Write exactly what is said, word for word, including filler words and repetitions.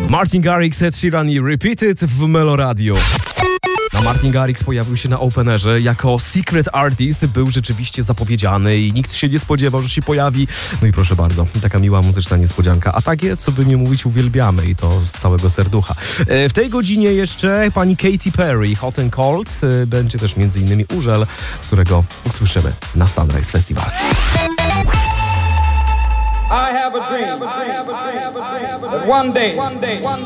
Martin Garrix, Ed Sheeran i Repeated w Meloradio. A Martin Garrix pojawił się na Openerze jako Secret Artist, był rzeczywiście zapowiedziany i nikt się nie spodziewał, że się pojawi. No i proszę bardzo, taka miła muzyczna niespodzianka. A takie, co by nie mówić, uwielbiamy i to z całego serducha. W tej godzinie jeszcze pani Katy Perry, Hot and Cold. Będzie też między innymi Urzel, którego usłyszymy na Sunrise Festival. I have a dream that one day, one day, one day